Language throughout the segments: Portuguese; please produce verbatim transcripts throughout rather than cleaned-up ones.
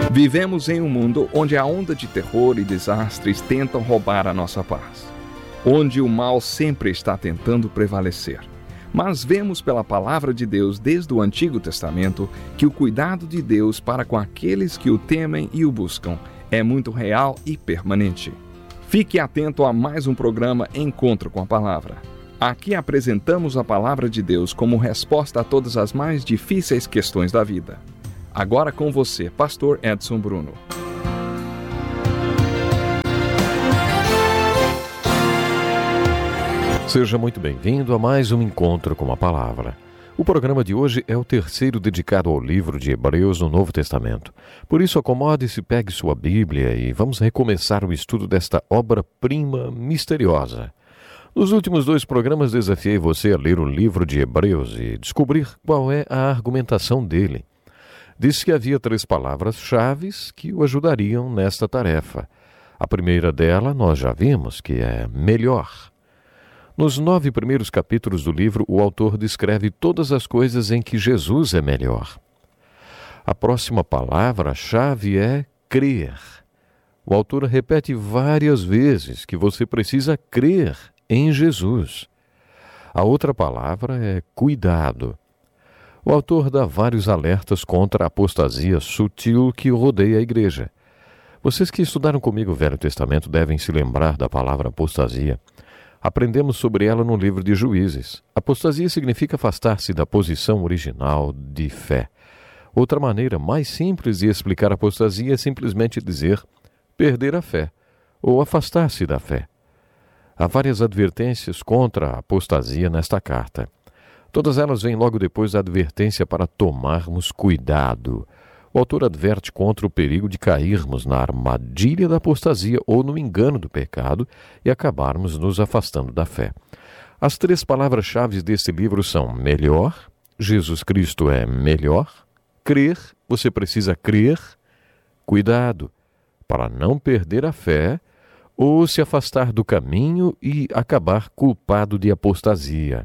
Vivemos em um mundo onde a onda de terror e desastres tentam roubar a nossa paz, onde o mal sempre está tentando prevalecer. Mas vemos pela palavra de Deus desde o Antigo Testamento que o cuidado de Deus para com aqueles que o temem e o buscam é muito real e permanente. Fique atento a mais um programa Encontro com a Palavra. Aqui apresentamos a palavra de Deus como resposta a todas as mais difíceis questões da vida. Agora com você, Pastor Edson Bruno. Seja muito bem-vindo a mais um Encontro com a Palavra. O programa de hoje é o terceiro dedicado ao livro de Hebreus no Novo Testamento. Por isso, acomode-se, pegue sua Bíblia e vamos recomeçar o estudo desta obra-prima misteriosa. Nos últimos dois programas desafiei você a ler o livro de Hebreus e descobrir qual é a argumentação dele. Disse que havia três palavras-chave que o ajudariam nesta tarefa. A primeira dela nós já vimos, que é melhor. Nos nove primeiros capítulos do livro, o autor descreve todas as coisas em que Jesus é melhor. A próxima palavra-chave é crer. O autor repete várias vezes que você precisa crer em Jesus. A outra palavra é cuidado. O autor dá vários alertas contra a apostasia sutil que rodeia a igreja. Vocês que estudaram comigo o Velho Testamento devem se lembrar da palavra apostasia. Aprendemos sobre ela no livro de Juízes. Apostasia significa afastar-se da posição original de fé. Outra maneira mais simples de explicar apostasia é simplesmente dizer perder a fé ou afastar-se da fé. Há várias advertências contra a apostasia nesta carta. Todas elas vêm logo depois da advertência para tomarmos cuidado. O autor adverte contra o perigo de cairmos na armadilha da apostasia ou no engano do pecado e acabarmos nos afastando da fé. As três palavras-chave deste livro são melhor, Jesus Cristo é melhor, crer, você precisa crer, cuidado, para não perder a fé ou se afastar do caminho e acabar culpado de apostasia.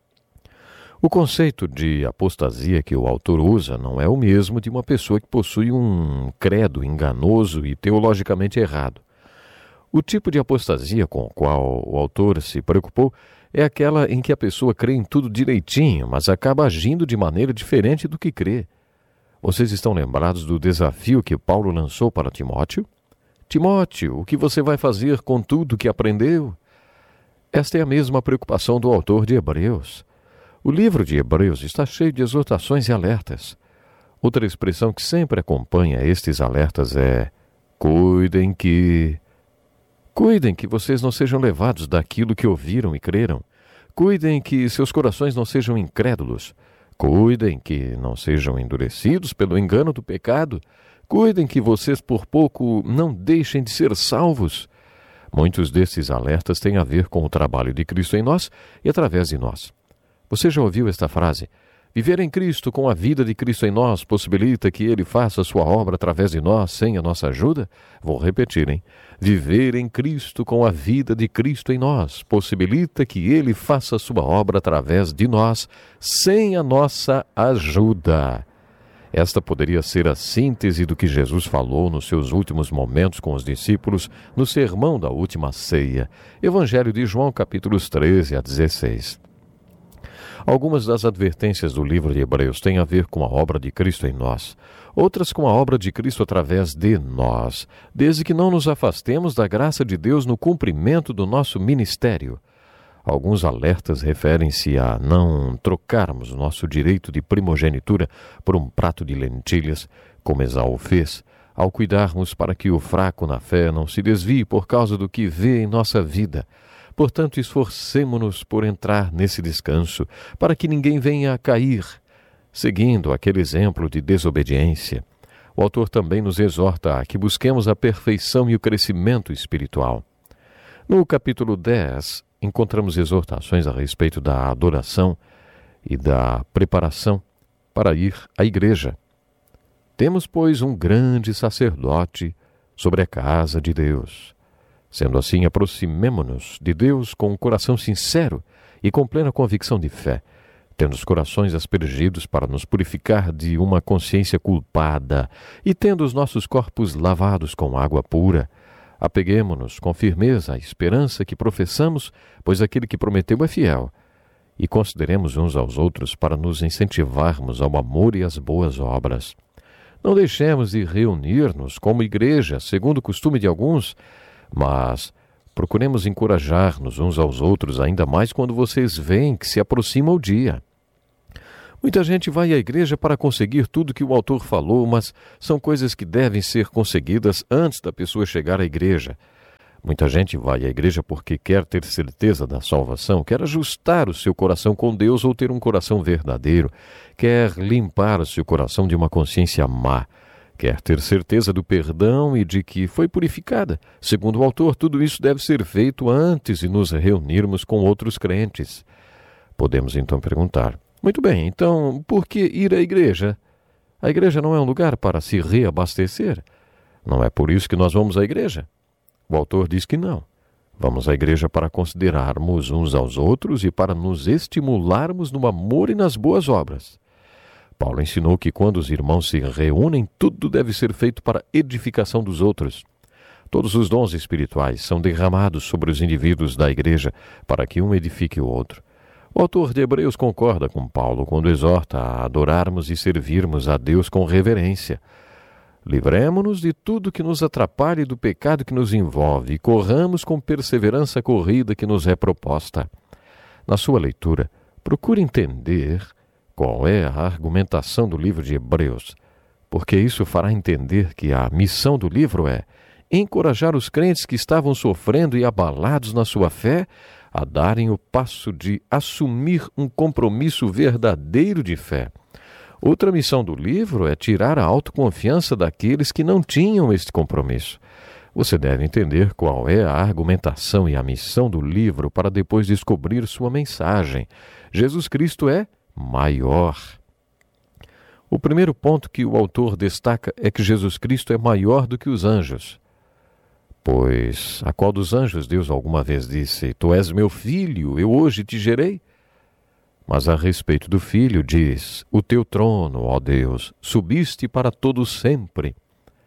O conceito de apostasia que o autor usa não é o mesmo de uma pessoa que possui um credo enganoso e teologicamente errado. O tipo de apostasia com o qual o autor se preocupou é aquela em que a pessoa crê em tudo direitinho, mas acaba agindo de maneira diferente do que crê. Vocês estão lembrados do desafio que Paulo lançou para Timóteo? Timóteo, o que você vai fazer com tudo que aprendeu? Esta é a mesma preocupação do autor de Hebreus. O livro de Hebreus está cheio de exortações e alertas. Outra expressão que sempre acompanha estes alertas é cuidem que... Cuidem que vocês não sejam levados daquilo que ouviram e creram. Cuidem que seus corações não sejam incrédulos. Cuidem que não sejam endurecidos pelo engano do pecado. Cuidem que vocês por pouco não deixem de ser salvos. Muitos desses alertas têm a ver com o trabalho de Cristo em nós e através de nós. Você já ouviu esta frase? Viver em Cristo com a vida de Cristo em nós possibilita que Ele faça a sua obra através de nós sem a nossa ajuda? Vou repetir, hein? Viver em Cristo com a vida de Cristo em nós possibilita que Ele faça a sua obra através de nós sem a nossa ajuda. Esta poderia ser a síntese do que Jesus falou nos seus últimos momentos com os discípulos no sermão da última ceia. Evangelho de João, capítulos treze a dezesseis. Algumas das advertências do livro de Hebreus têm a ver com a obra de Cristo em nós, outras com a obra de Cristo através de nós, desde que não nos afastemos da graça de Deus no cumprimento do nosso ministério. Alguns alertas referem-se a não trocarmos o nosso direito de primogenitura por um prato de lentilhas, como Esaú fez, ao cuidarmos para que o fraco na fé não se desvie por causa do que vê em nossa vida. Portanto, esforcemo-nos por entrar nesse descanso, para que ninguém venha a cair, seguindo aquele exemplo de desobediência. O autor também nos exorta a que busquemos a perfeição e o crescimento espiritual. No capítulo dez, encontramos exortações a respeito da adoração e da preparação para ir à igreja. Temos, pois, um grande sacerdote sobre a casa de Deus. Sendo assim, aproximemo-nos de Deus com um coração sincero e com plena convicção de fé, tendo os corações aspergidos para nos purificar de uma consciência culpada e tendo os nossos corpos lavados com água pura, apeguemo-nos com firmeza à esperança que professamos, pois aquele que prometeu é fiel, e consideremos uns aos outros para nos incentivarmos ao amor e às boas obras. Não deixemos de reunir-nos como igreja, segundo o costume de alguns, mas procuremos encorajar-nos uns aos outros, ainda mais quando vocês veem que se aproxima o dia. Muita gente vai à igreja para conseguir tudo que o autor falou, mas são coisas que devem ser conseguidas antes da pessoa chegar à igreja. Muita gente vai à igreja porque quer ter certeza da salvação, quer ajustar o seu coração com Deus ou ter um coração verdadeiro, quer limpar o seu coração de uma consciência má, quer ter certeza do perdão e de que foi purificada. Segundo o autor, tudo isso deve ser feito antes de nos reunirmos com outros crentes. Podemos então perguntar: muito bem, então por que ir à igreja? A igreja não é um lugar para se reabastecer? Não é por isso que nós vamos à igreja? O autor diz que não. Vamos à igreja para considerarmos uns aos outros e para nos estimularmos no amor e nas boas obras. Paulo ensinou que quando os irmãos se reúnem, tudo deve ser feito para edificação dos outros. Todos os dons espirituais são derramados sobre os indivíduos da igreja para que um edifique o outro. O autor de Hebreus concorda com Paulo quando exorta a adorarmos e servirmos a Deus com reverência. Livremo-nos de tudo que nos atrapalhe e do pecado que nos envolve e corramos com perseverança a corrida que nos é proposta. Na sua leitura, procure entender qual é a argumentação do livro de Hebreus, porque isso fará entender que a missão do livro é encorajar os crentes que estavam sofrendo e abalados na sua fé a darem o passo de assumir um compromisso verdadeiro de fé. Outra missão do livro é tirar a autoconfiança daqueles que não tinham este compromisso. Você deve entender qual é a argumentação e a missão do livro para depois descobrir sua mensagem. Jesus Cristo é maior. O primeiro ponto que o autor destaca é que Jesus Cristo é maior do que os anjos. Pois a qual dos anjos Deus alguma vez disse: Tu és meu filho, eu hoje te gerei? Mas a respeito do Filho diz: O teu trono, ó Deus, subiste para todo sempre.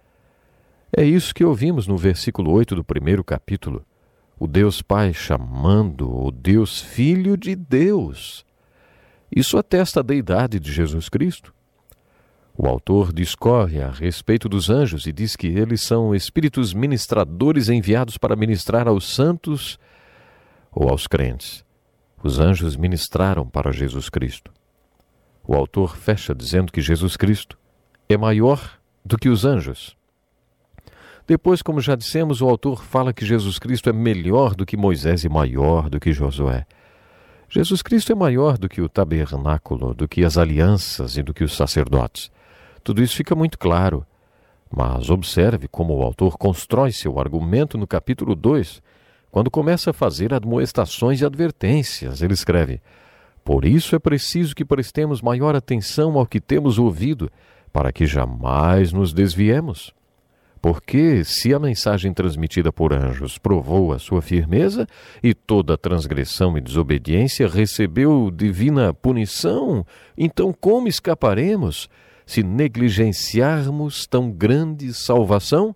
É isso que ouvimos no versículo oito do primeiro capítulo. O Deus Pai chamando o Deus Filho de Deus. Isso atesta a deidade de Jesus Cristo. O autor discorre a respeito dos anjos e diz que eles são espíritos ministradores enviados para ministrar aos santos ou aos crentes. Os anjos ministraram para Jesus Cristo. O autor fecha dizendo que Jesus Cristo é maior do que os anjos. Depois, como já dissemos, o autor fala que Jesus Cristo é melhor do que Moisés e maior do que Josué. Jesus Cristo é maior do que o tabernáculo, do que as alianças e do que os sacerdotes. Tudo isso fica muito claro, mas observe como o autor constrói seu argumento no capítulo dois, quando começa a fazer admoestações e advertências. Ele escreve: Por isso é preciso que prestemos maior atenção ao que temos ouvido, para que jamais nos desviemos. Porque, se a mensagem transmitida por anjos provou a sua firmeza, e toda transgressão e desobediência recebeu divina punição, então como escaparemos se negligenciarmos tão grande salvação?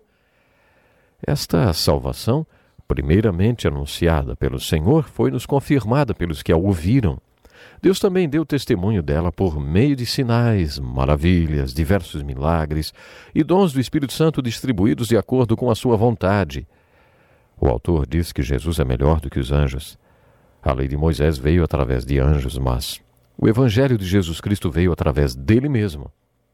Esta salvação, primeiramente anunciada pelo Senhor, foi-nos confirmada pelos que a ouviram. Deus também deu testemunho dela por meio de sinais, maravilhas, diversos milagres e dons do Espírito Santo distribuídos de acordo com a sua vontade. O autor diz que Jesus é melhor do que os anjos. A lei de Moisés veio através de anjos, mas o Evangelho de Jesus Cristo veio através dele mesmo.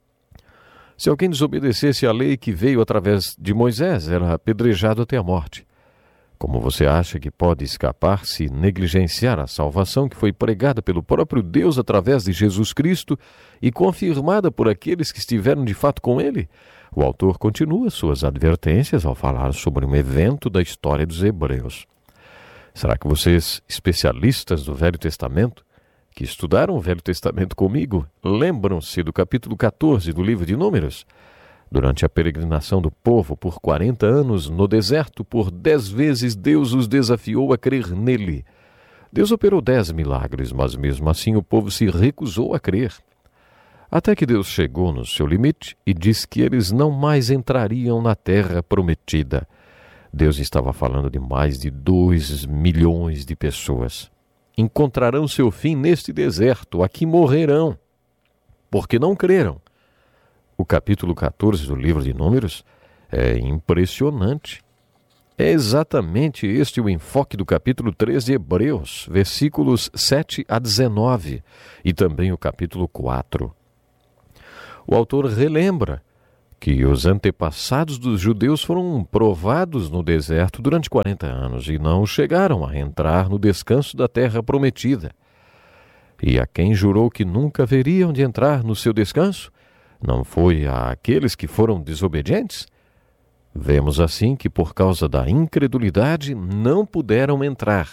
Se alguém desobedecesse à lei que veio através de Moisés, era apedrejado até a morte. Como você acha que pode escapar se negligenciar a salvação que foi pregada pelo próprio Deus através de Jesus Cristo e confirmada por aqueles que estiveram de fato com ele? O autor continua suas advertências ao falar sobre um evento da história dos Hebreus. Será que vocês, especialistas do Velho Testamento, que estudaram o Velho Testamento comigo, lembram-se do capítulo catorze do livro de Números? Durante a peregrinação do povo por quarenta anos no deserto, por dez vezes Deus os desafiou a crer nele. Deus operou dez milagres, mas mesmo assim o povo se recusou a crer. Até que Deus chegou no seu limite e disse que eles não mais entrariam na terra prometida. Deus estava falando de mais de dois milhões de pessoas. Encontrarão seu fim neste deserto, aqui morrerão, porque não creram. O capítulo quatorze do livro de Números é impressionante. É exatamente este o enfoque do capítulo três de Hebreus, versículos sete a dezenove, e também o capítulo quatro. O autor relembra que os antepassados dos judeus foram provados no deserto durante quarenta anos e não chegaram a entrar no descanso da terra prometida. E a quem jurou que nunca haveriam de entrar no seu descanso, não foi a aqueles que foram desobedientes? Vemos assim que por causa da incredulidade não puderam entrar.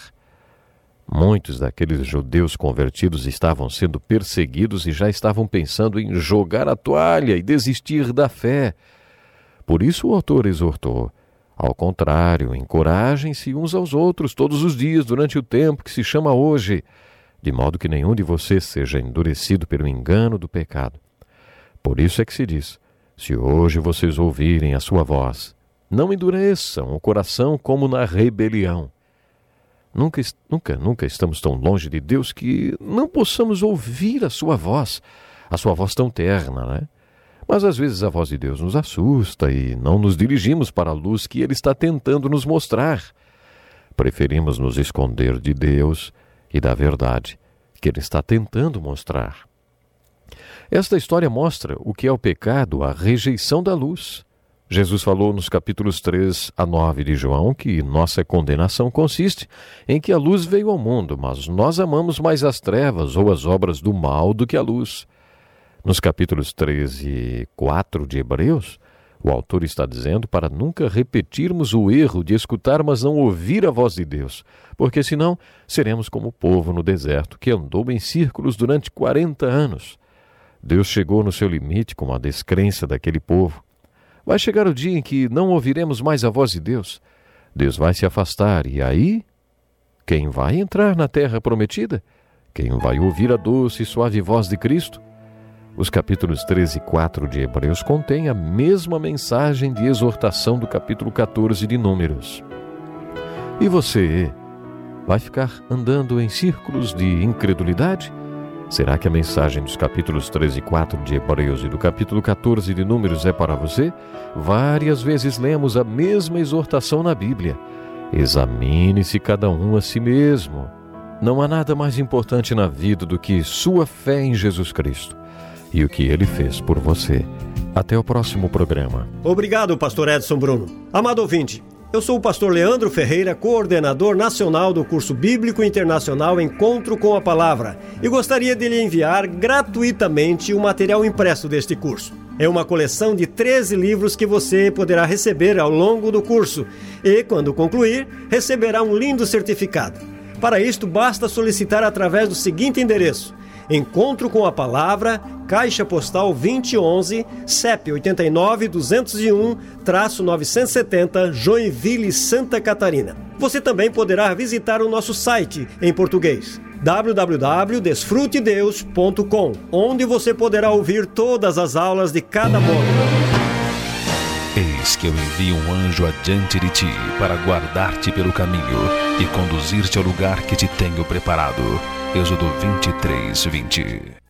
Muitos daqueles judeus convertidos estavam sendo perseguidos e já estavam pensando em jogar a toalha e desistir da fé. Por isso o autor exortou: ao contrário, encorajem-se uns aos outros todos os dias durante o tempo que se chama hoje, de modo que nenhum de vocês seja endurecido pelo engano do pecado. Por isso é que se diz: se hoje vocês ouvirem a sua voz, não endureçam o coração como na rebelião. Nunca, nunca, nunca estamos tão longe de Deus que não possamos ouvir a sua voz, a sua voz tão terna, né? Mas às vezes a voz de Deus nos assusta e não nos dirigimos para a luz que Ele está tentando nos mostrar. Preferimos nos esconder de Deus e da verdade que Ele está tentando mostrar. Esta história mostra o que é o pecado, a rejeição da luz. Jesus falou nos capítulos três a nove de João que nossa condenação consiste em que a luz veio ao mundo, mas nós amamos mais as trevas ou as obras do mal do que a luz. Nos capítulos três e quatro de Hebreus, o autor está dizendo para nunca repetirmos o erro de escutar, mas não ouvir a voz de Deus, porque senão seremos como o povo no deserto que andou em círculos durante quarenta anos. Deus chegou no seu limite com a descrença daquele povo. Vai chegar o dia em que não ouviremos mais a voz de Deus. Deus vai se afastar e aí, quem vai entrar na terra prometida? Quem vai ouvir a doce e suave voz de Cristo? Os capítulos três e quatro de Hebreus contêm a mesma mensagem de exortação do capítulo quatorze de Números. E você, vai ficar andando em círculos de incredulidade? Será que a mensagem dos capítulos três e quatro de Hebreus e do capítulo quatorze de Números é para você? Várias vezes lemos a mesma exortação na Bíblia. Examine-se cada um a si mesmo. Não há nada mais importante na vida do que sua fé em Jesus Cristo e o que Ele fez por você. Até o próximo programa. Obrigado, pastor Edson Bruno. Amado ouvinte, eu sou o pastor Leandro Ferreira, coordenador nacional do curso bíblico internacional Encontro com a Palavra, e gostaria de lhe enviar gratuitamente o material impresso deste curso. É uma coleção de treze livros que você poderá receber ao longo do curso e, quando concluir, receberá um lindo certificado. Para isto, basta solicitar através do seguinte endereço: Encontro com a Palavra, Caixa Postal vinte e onze, C E P oito nove, duzentos e um, novecentos e setenta, Joinville, Santa Catarina. Você também poderá visitar o nosso site em português, w w w ponto desfrute deus ponto com, onde você poderá ouvir todas as aulas de cada módulo. Eis que eu envio um anjo adiante de ti para guardar-te pelo caminho e conduzir-te ao lugar que te tenho preparado. Êxodo vinte e três, vinte.